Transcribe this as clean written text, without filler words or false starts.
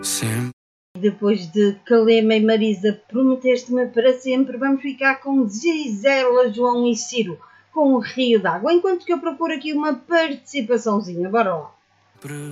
Sempre. Depois de Calema e Marisa, Prometeste-me para sempre, vamos ficar com Gisela, João e Ciro, com o Rio d'Água, enquanto que eu procuro aqui uma participaçãozinha. Bora lá.